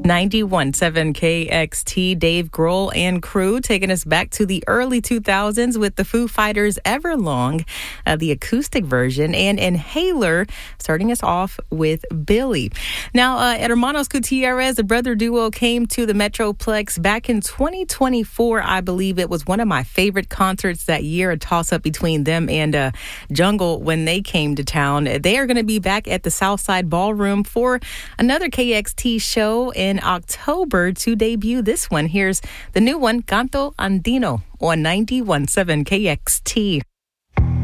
91.7 KXT, Dave Grohl and crew taking us back to the early 2000s with the Foo Fighters' Everlong, the acoustic version, and Inhaler, starting us off with Billy. Now, Hermanos Gutierrez, the brother duo, came to the Metroplex back in 2024, I believe. It was one of my favorite concerts that year, a toss-up between them and Jungle when they came to town. They are going to be back at the Southside Ballroom for another KXT show in October to debut this one. Here's the new one, Canto Andino, on 91.7 KXT.